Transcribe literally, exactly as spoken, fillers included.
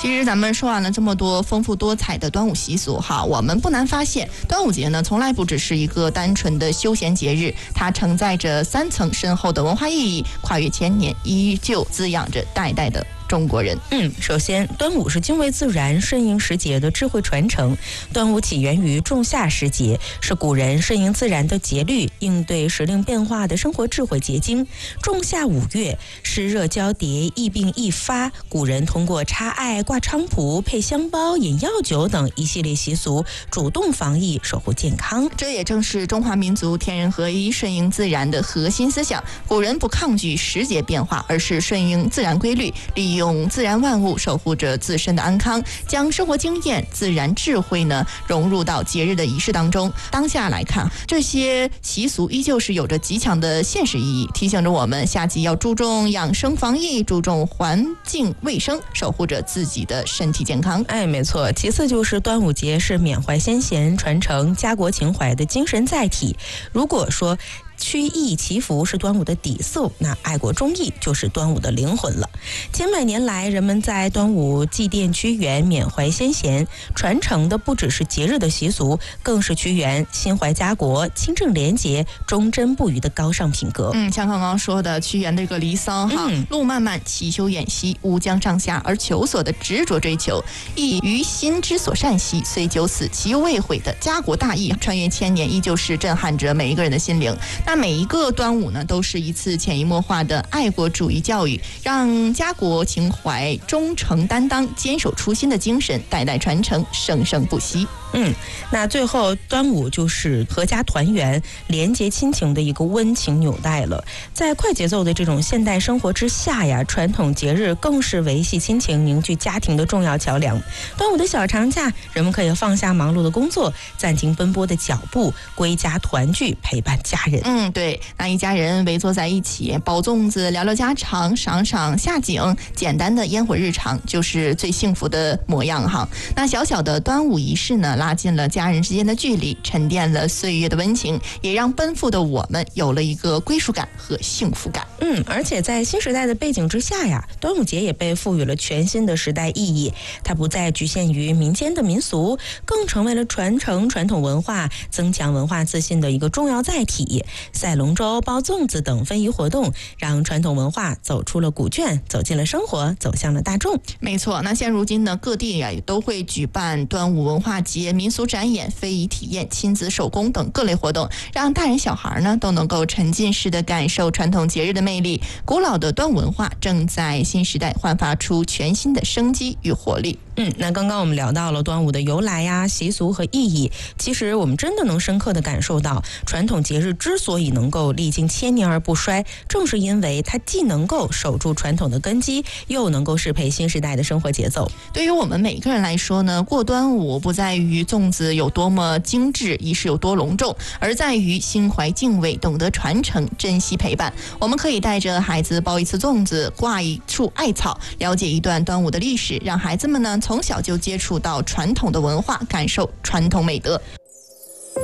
其实咱们说完了这么多丰富多彩的端午习俗哈，我们不难发现，端午节呢从来不只是一个单纯的休闲节日，它承载着三层深厚的文化意义，跨越千年，依旧滋养着代代的中国人。 嗯，首先，端午是敬畏自然、顺应时节的智慧传承。端午起源于仲夏时节，是古人顺应自然的节律、应对时令变化的生活智慧结晶。仲夏五月，湿热交叠，疫病易发，古人通过插艾、挂菖蒲、配香包、饮药酒等一系列习俗，主动防疫，守护健康。 这也正是中华民族天人合一、顺应自然的核心思想。古人不抗拒时节变化，而是顺应自然规律，利用自然万物守护着自身的安康，将生活经验、自然智慧呢融入到节日的仪式当中。当下来看，这些习俗依旧是有着极强的现实意义，提醒着我们夏季要注重养生防疫，注重环境卫生，守护着自己的身体健康。 哎，没错。其次就是端午节是缅怀先贤、传承家国情怀的精神载体。如果说趋义祈福是端午的底色，那爱国忠义就是端午的灵魂了。千百年来，人们在端午祭奠屈原、缅怀先贤，传承的不只是节日的习俗，更是屈原心怀家国、清正廉洁、忠贞不渝的高尚品格。 嗯，像刚刚说的屈原这个《离骚》哈，嗯、路漫漫其修远兮，吾将上下而求索的执着追求，亦于心之所善兮，虽九死其犹未悔的家国大义，穿越千年，依旧是震撼着每一个人的心灵。那每一个端午呢，都是一次潜移默化的爱国主义教育，让家国情怀、忠诚担当、坚守初心的精神代代传承，生生不息。 嗯，那最后端午就是阖家团圆、连结亲情的一个温情纽带了。在快节奏的这种现代生活之下呀，传统节日更是维系亲情、凝聚家庭的重要桥梁。端午的小长假，人们可以放下忙碌的工作，暂停奔波的脚步，归家团聚，陪伴家人。 嗯，对，那一家人围坐在一起，包粽子，聊聊家常，赏赏夏景，简单的烟火日常，就是最幸福的模样哈。那小小的端午仪式呢，拉近了家人之间的距离，沉淀了岁月的温情，也让奔赴的我们有了一个归属感和幸福感。 嗯，而且在新时代的背景之下呀，端午节也被赋予了全新的时代意义。它不再局限于民间的民俗，更成为了传承传统文化、增强文化自信的一个重要载体。赛龙舟、包粽子等非遗活动，让传统文化走出了古卷，走进了生活，走向了大众。 没错，那现如今呢，各地呀也都会举办端午文化节、民俗展演、非遗体验、亲子手工等各类活动，让大人小孩呢都能够沉浸式的感受传统节日的魅力。古老的端午文化正在新时代焕发出全新的生机与活力。 嗯，那刚刚我们聊到了端午的由来呀、习俗和意义。其实我们真的能深刻地感受到，传统节日之所以能够历经千年而不衰，正是因为它既能够守住传统的根基，又能够适配新时代的生活节奏。 对于我们每一个人来说呢，过端午不在于粽子有多么精致，仪式有多隆重，而在于心怀敬畏，懂得传承，珍惜陪伴。我们可以带着孩子包一次粽子，挂一束艾草，了解一段端午的历史，让孩子们呢从小就接触到传统的文化，感受传统美德。